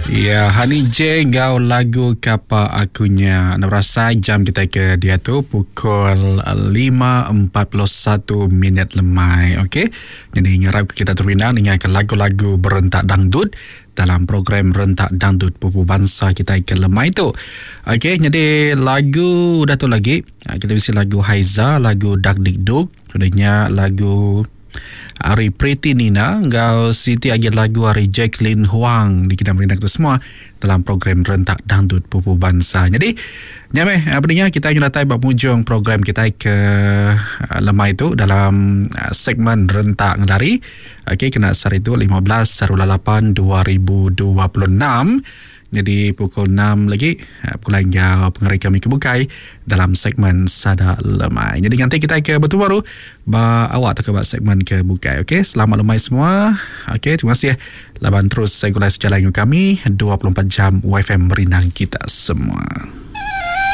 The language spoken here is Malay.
Ya, Hani J ngau lagu Kapa Akunya. Nak rasa jam kita ke dia tu pukul 5.41 minit lemai. Okey. Jadi ngarap kita terpindah dengarkan lagu-lagu berentak dangdut dalam program Rentak Dangdut Pupu Bangsa kita ke lemai tu. Okey, jadi lagu dah tu lagi. Kita mesti lagu Haiza, lagu Dak Dik Duk, kemudiannya lagu Ari Pretty Nina, ngau Siti Agil lagu Ari Jacqueline Huang di kita merindak tu semua dalam program Rentak Dangdut Pupu Bangsa. Jadi, nyameh pendengar, kita ingin datang bermujung program kita ke lemai itu dalam segmen Rentak Ngelari. Okey, kena sehari itu 15/8/2026. Jadi pukul 6 lagi pukul hingga pengerai kami kebukai dalam segmen Sada Lemai. Jadi nanti kita ke betul baru awak tu ke segmen kebukai. Okey, selamat lemai semua. Okey, terima kasih. Laban terus regulasi jalan kami 24 jam UFM merinang kita semua.